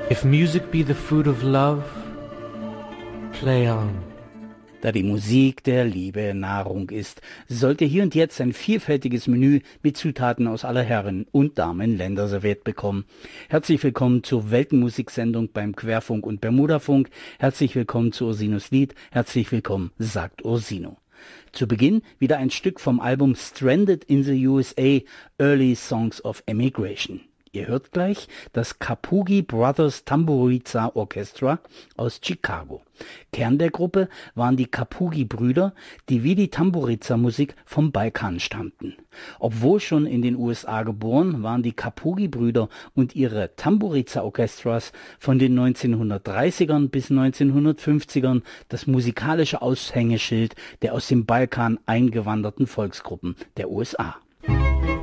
If music be the food of love, play on. Da die Musik der Liebe Nahrung ist, sollt ihr hier und jetzt ein vielfältiges Menü mit Zutaten aus aller Herren- und Damenländer serviert bekommen. Herzlich willkommen zur Weltenmusiksendung beim Querfunk und Bermudafunk. Herzlich willkommen zu Ursinos Lied. Herzlich willkommen, sagt Ursino. Zu Beginn wieder ein Stück vom Album Stranded in the USA, Early Songs of Emigration. Ihr hört gleich das Kapugi Brothers Tamburiza Orchestra aus Chicago. Kern der Gruppe waren die Kapugi-Brüder, die wie die Tamburiza-Musik vom Balkan stammten. Obwohl schon in den USA geboren, waren die Kapugi-Brüder und ihre Tamburiza-Orchestras von den 1930ern bis 1950ern das musikalische Aushängeschild der aus dem Balkan eingewanderten Volksgruppen der USA.